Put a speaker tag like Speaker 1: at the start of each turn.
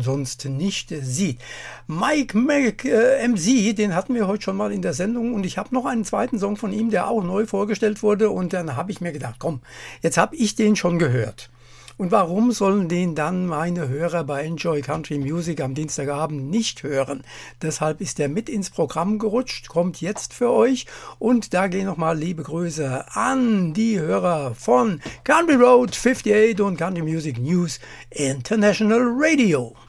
Speaker 1: umsonst nicht sieht. Mike Mac, MC, den hatten wir heute schon mal in der Sendung und ich habe noch einen zweiten Song von ihm, der auch neu vorgestellt wurde und dann habe ich mir gedacht, komm, jetzt habe ich den schon gehört. Und warum sollen den dann meine Hörer bei Enjoy Country Music am Dienstagabend nicht hören? Deshalb ist er mit ins Programm gerutscht, kommt jetzt für euch. Und da gehen nochmal liebe Grüße an die Hörer von Country Road 58 und Country Music News International Radio.